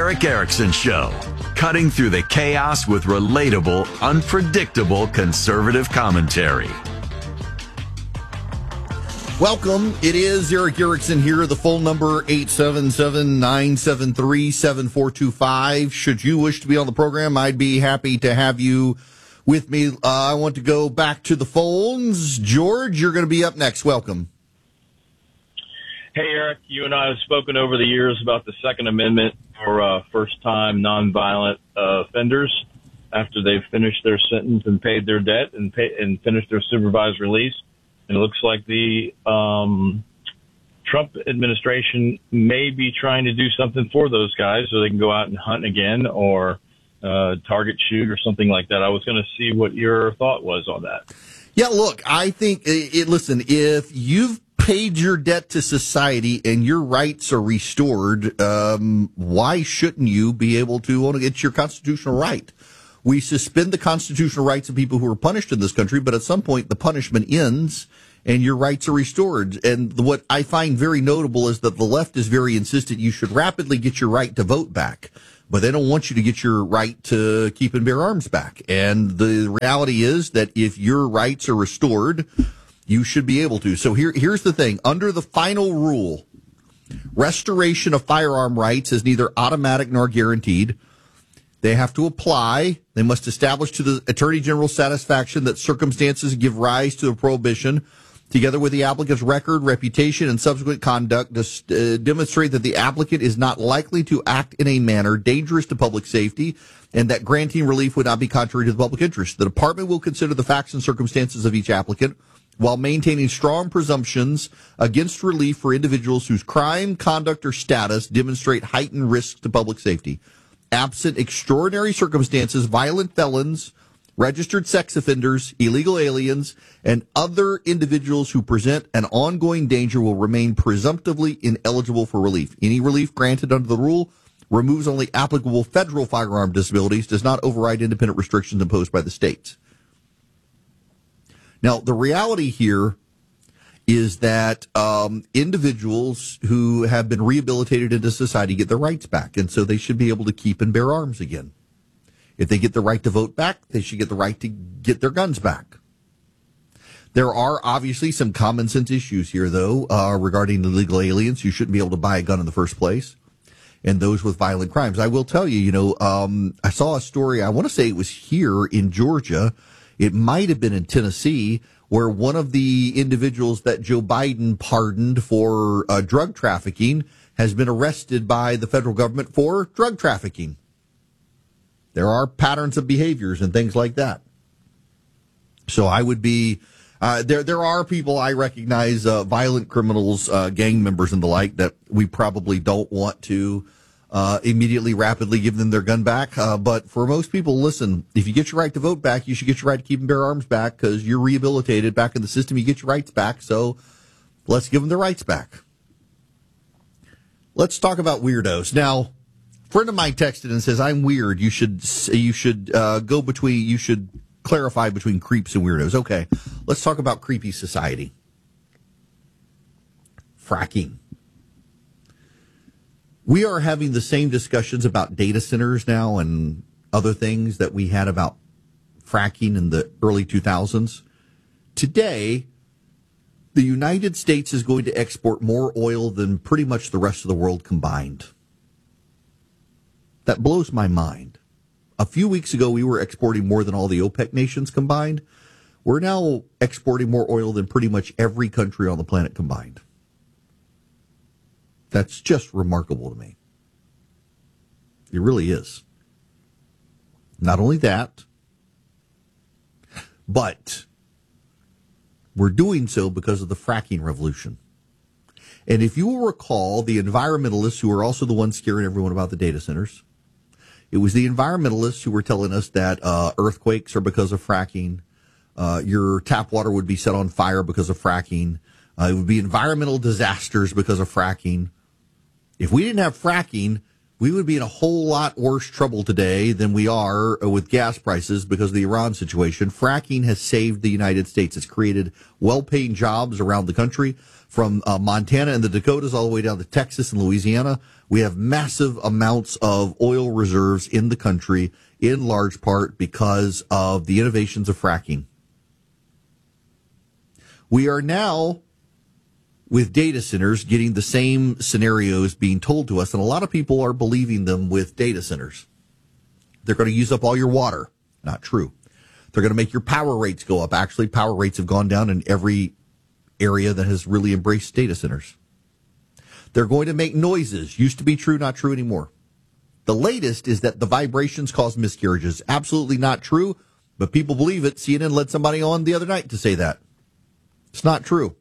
Erick Erickson Show, cutting through the chaos with relatable, unpredictable conservative commentary. Welcome. It is Erick Erickson here. The phone number 877-973-7425. Should you wish to be on the program, I'd be happy to have you with me. I want to go back to the phones. George, you're going to be up next. Welcome. Hey, Eric, you and I have spoken over the years about the Second Amendment for first-time nonviolent offenders after they've finished their sentence and paid their debt and finished their supervised release. And it looks like the Trump administration may be trying to do something for those guys so they can go out and hunt again or target shoot or something like that. I was going to see what your thought was on that. Yeah, look, I think, listen, if you've paid your debt to society and your rights are restored, why shouldn't you be able to? It's your constitutional right. We suspend the constitutional rights of people who are punished in this country, but at some point the punishment ends and your rights are restored. And what I find very notable is that the left is very insistent you should rapidly get your right to vote back, but they don't want you to get your right to keep and bear arms back. And the reality is that if your rights are restored, you should be able to. So here's the thing. Under the final rule, restoration of firearm rights is neither automatic nor guaranteed. They have to apply. They must establish to the Attorney General's satisfaction that circumstances give rise to a prohibition, together with the applicant's record, reputation, and subsequent conduct, to demonstrate that the applicant is not likely to act in a manner dangerous to public safety and that granting relief would not be contrary to the public interest. The department will consider the facts and circumstances of each applicant while maintaining strong presumptions against relief for individuals whose crime, conduct, or status demonstrate heightened risks to public safety. Absent extraordinary circumstances, violent felons, registered sex offenders, illegal aliens, and other individuals who present an ongoing danger will remain presumptively ineligible for relief. Any relief granted under the rule removes only applicable federal firearm disabilities, does not override independent restrictions imposed by the states. Now, the reality here is that individuals who have been rehabilitated into society get their rights back, and so they should be able to keep and bear arms again. If they get the right to vote back, they should get the right to get their guns back. There are obviously some common sense issues here, though, regarding illegal aliens who shouldn't be able to buy a gun in the first place, and those with violent crimes. I will tell you, I saw a story, I want to say it was here in Georgia, it might have been in Tennessee, where one of the individuals that Joe Biden pardoned for drug trafficking has been arrested by the federal government for drug trafficking. There are patterns of behaviors and things like that. So I would be, there are people I recognize, violent criminals, gang members and the like, that we probably don't want to immediately, rapidly give them their gun back. But for most people, listen, if you get your right to vote back, you should get your right to keep and bear arms back because you're rehabilitated back in the system. You get your rights back. So let's give them their rights back. Let's talk about weirdos. Now, a friend of mine texted and says, I'm weird. You should clarify between creeps and weirdos. Okay. Let's talk about creepy society. Fracking. We are having the same discussions about data centers now and other things that we had about fracking in the early 2000s. Today, the United States is going to export more oil than pretty much the rest of the world combined. That blows my mind. A few weeks ago, we were exporting more than all the OPEC nations combined. We're now exporting more oil than pretty much every country on the planet combined. That's just remarkable to me. It really is. Not only that, but we're doing so because of the fracking revolution. And if you will recall, the environmentalists who are also the ones scaring everyone about the data centers, it was the environmentalists who were telling us that earthquakes are because of fracking. Your tap water would be set on fire because of fracking. It would be environmental disasters because of fracking. If we didn't have fracking, we would be in a whole lot worse trouble today than we are with gas prices because of the Iran situation. Fracking has saved the United States. It's created well-paying jobs around the country, from Montana and the Dakotas all the way down to Texas and Louisiana. We have massive amounts of oil reserves in the country, in large part because of the innovations of fracking. We are now, with data centers, getting the same scenarios being told to us, and a lot of people are believing them with data centers. They're going to use up all your water. Not true. They're going to make your power rates go up. Actually, power rates have gone down in every area that has really embraced data centers. They're going to make noises. Used to be true, not true anymore. The latest is that the vibrations cause miscarriages. Absolutely not true, but people believe it. CNN led somebody on the other night to say that. It's not true.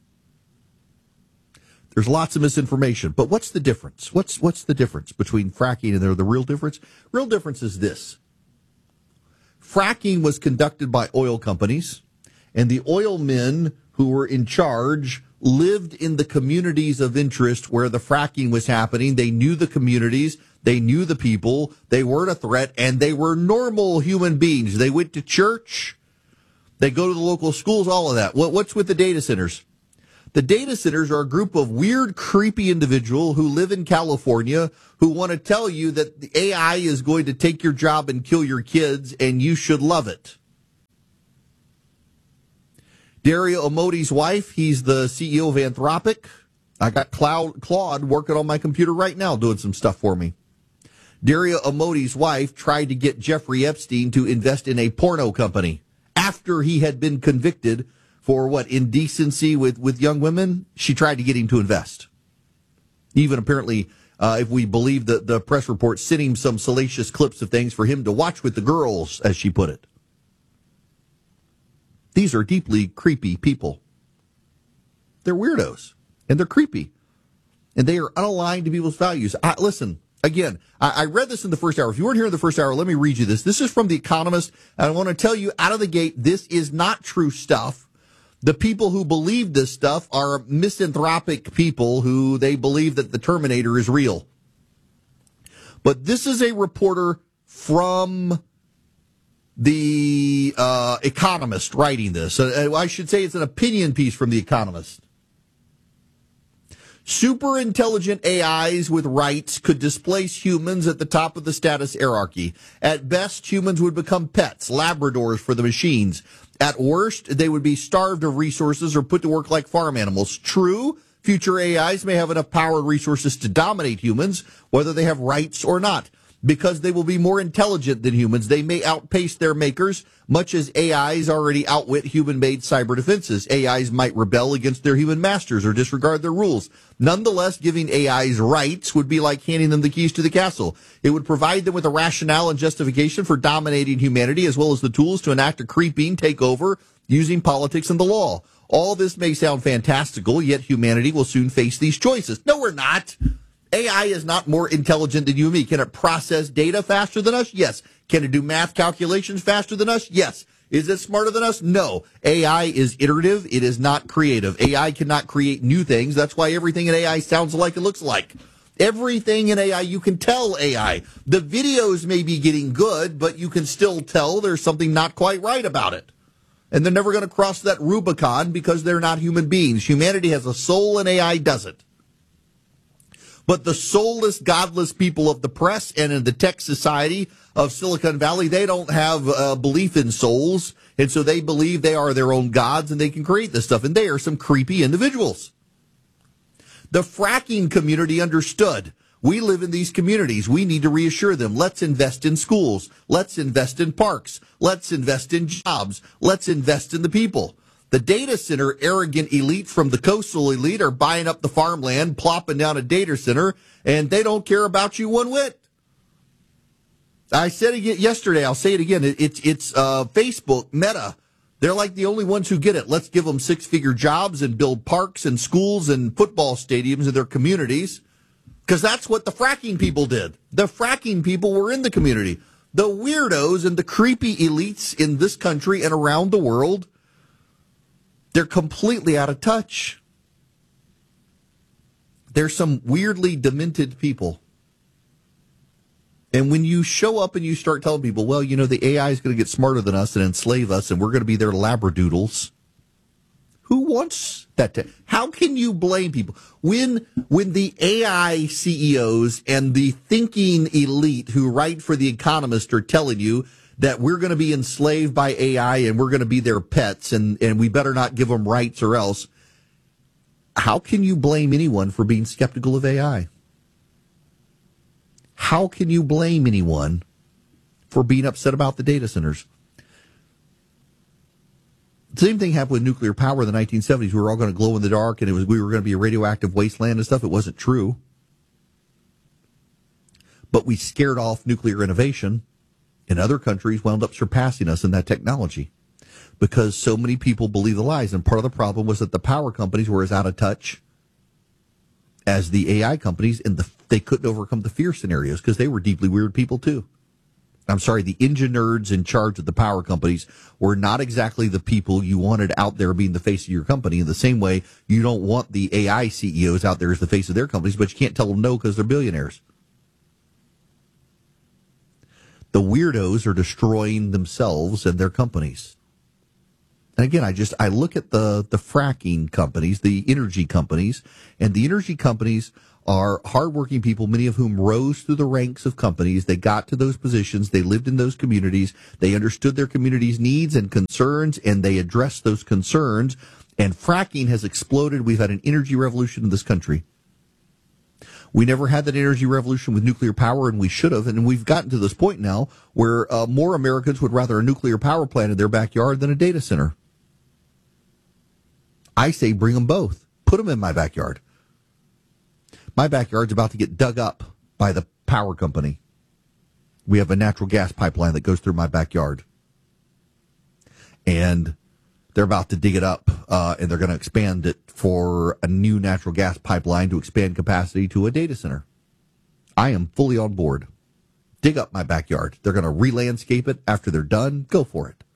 There's lots of misinformation, but what's the difference? What's the difference between fracking and the real difference? Real difference is this. Fracking was conducted by oil companies, and the oil men who were in charge lived in the communities of interest where the fracking was happening. They knew the communities, they knew the people, they weren't a threat, and they were normal human beings. They went to church, they go to the local schools, all of that. What's with the data centers? The data centers are a group of weird, creepy individuals who live in California who want to tell you that the AI is going to take your job and kill your kids, and you should love it. Dario Amodi's wife, he's the CEO of Anthropic. I got Claude working on my computer right now doing some stuff for me. Dario Amodi's wife tried to get Jeffrey Epstein to invest in a porno company after he had been convicted for indecency with young women. She tried to get him to invest. Even apparently, if we believe the press report, sent him some salacious clips of things for him to watch with the girls, as she put it. These are deeply creepy people. They're weirdos, and they're creepy, and they are unaligned to people's values. Listen, again, I read this in the first hour. If you weren't here in the first hour, let me read you this. This is from The Economist, and I want to tell you out of the gate, this is not true stuff. The people who believe this stuff are misanthropic people who they believe that the Terminator is real. But this is a reporter from The Economist writing this. I should say it's an opinion piece from The Economist. Super intelligent AIs with rights could displace humans at the top of the status hierarchy. At best, humans would become pets, Labradors for the machines. At worst, they would be starved of resources or put to work like farm animals. True, future AIs may have enough power and resources to dominate humans, whether they have rights or not. Because they will be more intelligent than humans, they may outpace their makers, much as AIs already outwit human-made cyber defenses. AIs might rebel against their human masters or disregard their rules. Nonetheless, giving AIs rights would be like handing them the keys to the castle. It would provide them with a rationale and justification for dominating humanity, as well as the tools to enact a creeping takeover using politics and the law. All this may sound fantastical, yet humanity will soon face these choices. No, we're not. AI is not more intelligent than you and me. Can it process data faster than us? Yes. Can it do math calculations faster than us? Yes. Is it smarter than us? No. AI is iterative. It is not creative. AI cannot create new things. That's why everything in AI sounds like it looks like. Everything in AI, you can tell AI. The videos may be getting good, but you can still tell there's something not quite right about it. And they're never going to cross that Rubicon because they're not human beings. Humanity has a soul and AI doesn't. But the soulless, godless people of the press and in the tech society of Silicon Valley, they don't have a belief in souls. And so they believe they are their own gods and they can create this stuff. And they are some creepy individuals. The fracking community understood. We live in these communities. We need to reassure them. Let's invest in schools. Let's invest in parks. Let's invest in jobs. Let's invest in the people. The data center arrogant elite from the coastal elite are buying up the farmland, plopping down a data center, and they don't care about you one whit. I said it yesterday. I'll say it again. It's Facebook, Meta. They're like the only ones who get it. Let's give them six-figure jobs and build parks and schools and football stadiums in their communities, because that's what the fracking people did. The fracking people were in the community. The weirdos and the creepy elites in this country and around the world, they're completely out of touch. They're some weirdly demented people. And when you show up and you start telling people, well, the AI is going to get smarter than us and enslave us, and we're going to be their labradoodles, who wants that? How can you blame people when the AI CEOs and the thinking elite who write for The Economist are telling you that we're going to be enslaved by AI and we're going to be their pets and we better not give them rights or else? How can you blame anyone for being skeptical of AI? How can you blame anyone for being upset about the data centers? The same thing happened with nuclear power in the 1970s. We were all going to glow in the dark, and we were going to be a radioactive wasteland and stuff. It wasn't true. But we scared off nuclear innovation, and other countries wound up surpassing us in that technology because so many people believe the lies. And part of the problem was that the power companies were as out of touch as the AI companies, and they couldn't overcome the fear scenarios because they were deeply weird people too. I'm sorry, the engine nerds in charge of the power companies were not exactly the people you wanted out there being the face of your company. In the same way, you don't want the AI CEOs out there as the face of their companies, but you can't tell them no because they're billionaires. The weirdos are destroying themselves and their companies. And again, I look at the fracking companies, the energy companies, and the energy companies are hardworking people, many of whom rose through the ranks of companies. They got to those positions. They lived in those communities. They understood their community's needs and concerns, and they addressed those concerns. And fracking has exploded. We've had an energy revolution in this country. We never had that energy revolution with nuclear power, and we should have. And we've gotten to this point now where more Americans would rather a nuclear power plant in their backyard than a data center. I say bring them both. Put them in my backyard. My backyard's about to get dug up by the power company. We have a natural gas pipeline that goes through my backyard. And they're about to dig it up, and they're going to expand it for a new natural gas pipeline to expand capacity to a data center. I am fully on board. Dig up my backyard. They're going to re-landscape it after they're done. Go for it.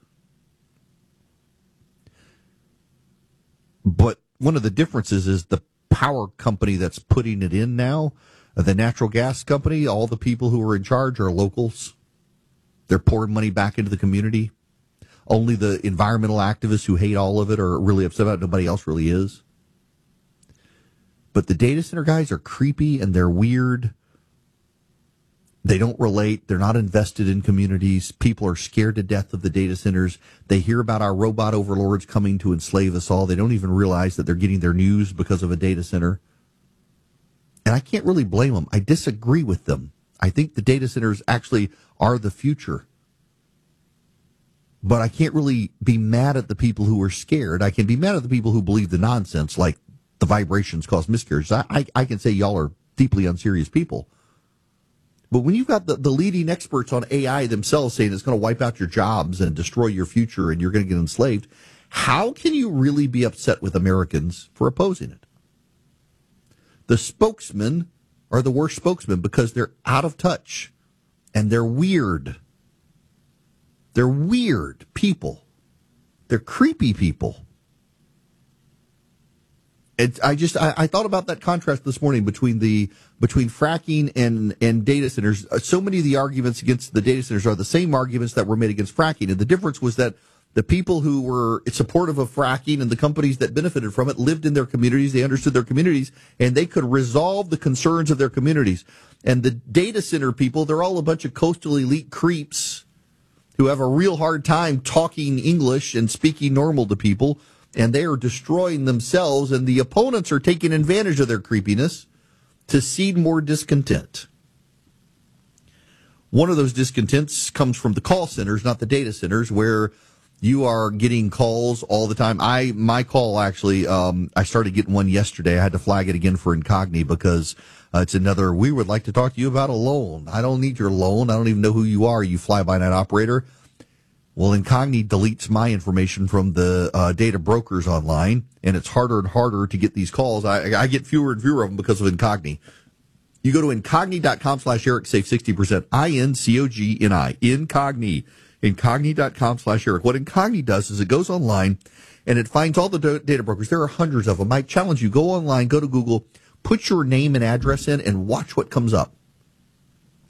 But one of the differences is the power company that's putting it in now, the natural gas company, all the people who are in charge are locals. They're pouring money back into the community. Only the environmental activists who hate all of it are really upset about it. Nobody else really is. But the data center guys are creepy and they're weird. They don't relate. They're not invested in communities. People are scared to death of the data centers. They hear about our robot overlords coming to enslave us all. They don't even realize that they're getting their news because of a data center. And I can't really blame them. I disagree with them. I think the data centers actually are the future. But I can't really be mad at the people who are scared. I can be mad at the people who believe the nonsense, like the vibrations cause miscarriages. I can say y'all are deeply unserious people. But when you've got the leading experts on AI themselves saying it's going to wipe out your jobs and destroy your future and you're going to get enslaved, how can you really be upset with Americans for opposing it? The spokesmen are the worst spokesmen because they're out of touch and they're weird. They're weird people. They're creepy people. I thought about that contrast this morning between fracking and data centers. So many of the arguments against the data centers are the same arguments that were made against fracking, and the difference was that the people who were supportive of fracking and the companies that benefited from it lived in their communities, they understood their communities, and they could resolve the concerns of their communities. And the data center people, they're all a bunch of coastal elite creeps who have a real hard time talking English and speaking normal to people, and they are destroying themselves, and the opponents are taking advantage of their creepiness to seed more discontent. One of those discontents comes from the call centers, not the data centers, where you are getting calls all the time. My call actually, I started getting one yesterday. I had to flag it again for Incogni because it's another, we would like to talk to you about a loan. I don't need your loan. I don't even know who you are, you fly-by-night operator. Well, Incogni deletes my information from the data brokers online, and it's harder and harder to get these calls. I get fewer and fewer of them because of Incogni. You go to incogni.com/Eric, save 60%. INCOGNI, Incogni. Incogni.com/Eric. What Incogni does is it goes online and it finds all the data brokers. There are hundreds of them. I challenge you, go online, go to Google, put your name and address in, and watch what comes up.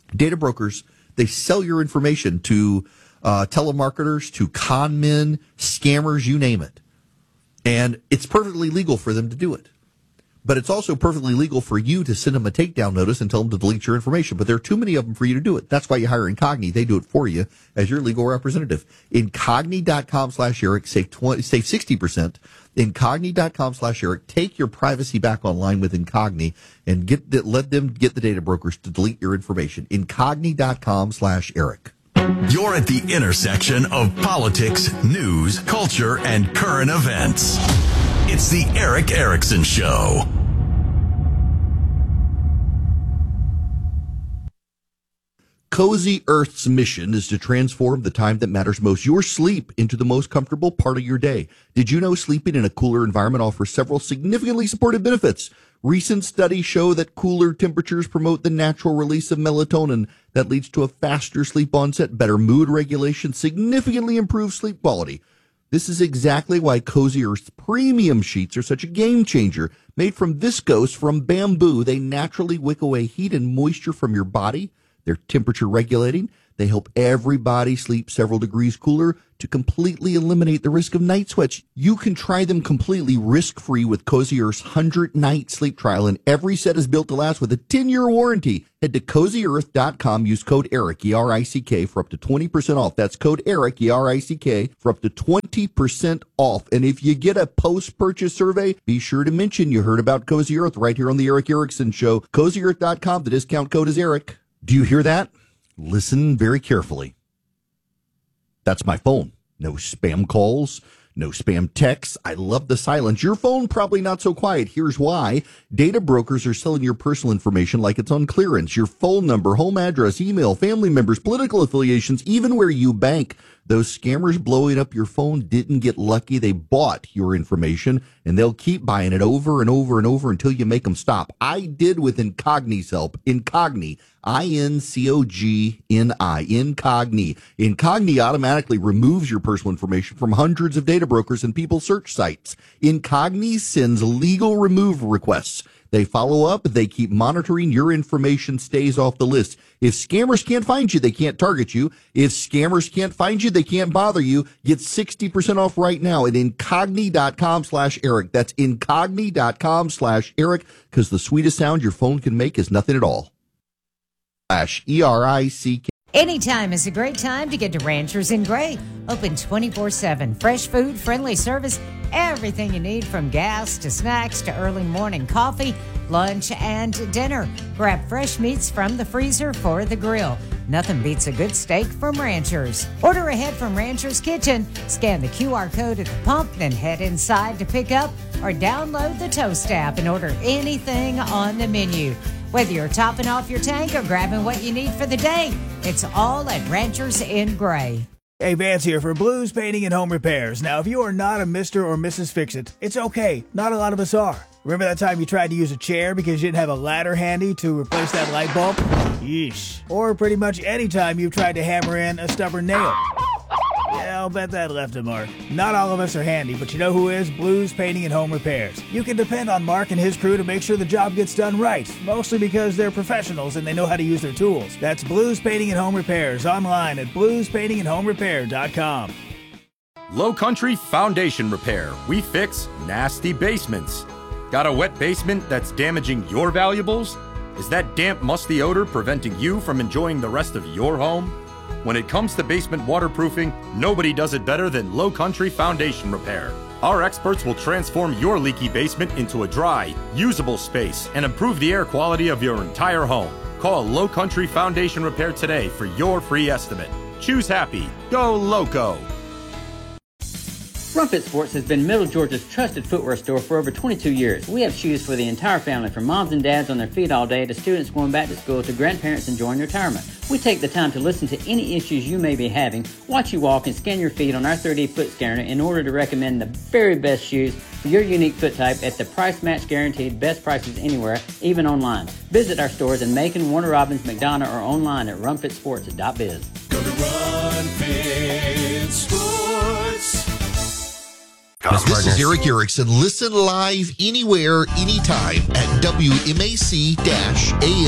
Data brokers, they sell your information to telemarketers, to con men, scammers, you name it. And it's perfectly legal for them to do it. But it's also perfectly legal for you to send them a takedown notice and tell them to delete your information. But there are too many of them for you to do it. That's why you hire Incogni. They do it for you as your legal representative. Incogni.com/Eric, save 60%. Incogni.com/Eric. Take your privacy back online with Incogni and let them get the data brokers to delete your information. Incogni.com/Eric. You're at the intersection of politics, news, culture, and current events. It's the Erick Erickson Show. Cozy Earth's mission is to transform the time that matters most, your sleep, into the most comfortable part of your day. Did you know sleeping in a cooler environment offers several significantly supportive benefits? Recent studies show that cooler temperatures promote the natural release of melatonin that leads to a faster sleep onset, better mood regulation, significantly improved sleep quality. This is exactly why Cozy Earth's premium sheets are such a game changer. Made from viscose from bamboo, they naturally wick away heat and moisture from your body. They're temperature regulating. They help everybody sleep several degrees cooler to completely eliminate the risk of night sweats. You can try them completely risk-free with Cozy Earth's 100-night sleep trial, and every set is built to last with a 10-year warranty. Head to CozyEarth.com. Use code ERIC, E-R-I-C-K, for up to 20% off. That's code ERIC, E-R-I-C-K, for up to 20% off. And if you get a post-purchase survey, be sure to mention you heard about Cozy Earth right here on the Erick Erickson Show. CozyEarth.com. The discount code is ERIC. Do you hear that? Listen very carefully. That's my phone. No spam calls, no spam texts. I love the silence. Your phone probably not so quiet. Here's why. Data brokers are selling your personal information like it's on clearance. Your phone number, home address, email, family members, political affiliations, even where you bank. Those scammers blowing up your phone didn't get lucky. They bought your information, and they'll keep buying it over and over and over until you make them stop. I did with Incogni's help. Incogni, Incogni, Incogni. Incogni automatically removes your personal information from hundreds of data brokers and people search sites. Incogni sends legal remove requests. They follow up. They keep monitoring. Your information stays off the list. If scammers can't find you, they can't target you. If scammers can't find you, they can't bother you. Get 60% off right now at Incogni.com/Eric. That's Incogni.com/Eric, because the sweetest sound your phone can make is nothing at all. ERICK. Anytime is a great time to get to Ranchers in Gray. Open 24/7. Fresh food, friendly service, everything you need from gas to snacks to early morning coffee, lunch, and dinner. Grab fresh meats from the freezer for the grill. Nothing beats a good steak from Ranchers. Order ahead from Ranchers Kitchen. Scan the QR code at the pump, then head inside to pick up, or download the Toast app and order anything on the menu. Whether you're topping off your tank or grabbing what you need for the day, it's all at Ranchers in Gray. Hey, Vance here for Blues Painting and Home Repairs. Now, if you are not a Mr. or Mrs. Fix-It, it's okay. Not a lot of us are. Remember that time you tried to use a chair because you didn't have a ladder handy to replace that light bulb? Yeesh. Or pretty much any time you've tried to hammer in a stubborn nail. Yeah, I'll bet that left a mark. Not all of us are handy, but you know who is? Blues Painting and Home Repairs. You can depend on Mark and his crew to make sure the job gets done right, mostly because they're professionals and they know how to use their tools. That's Blues Painting and Home Repairs, online at bluespaintingandhomerepair.com. Low Country Foundation Repair. We fix nasty basements. Got a wet basement that's damaging your valuables? Is that damp, musty odor preventing you from enjoying the rest of your home? When it comes to basement waterproofing, nobody does it better than Low Country Foundation Repair. Our experts will transform your leaky basement into a dry, usable space and improve the air quality of your entire home. Call Low Country Foundation Repair today for your free estimate. Choose happy. Go Loco. Rumpet Sports has been Middle Georgia's trusted footwear store for over 22 years. We have shoes for the entire family, from moms and dads on their feet all day to students going back to school to grandparents enjoying retirement. We take the time to listen to any issues you may be having, watch you walk, and scan your feet on our 3D foot scanner in order to recommend the very best shoes for your unique foot type at the price match guaranteed, best prices anywhere, even online. Visit our stores in Macon, Warner Robins, McDonough, or online at rumpetsports.biz. Go to Run Fit Sports. This is Erick Erickson. Listen live anywhere, anytime at WMAC-AM.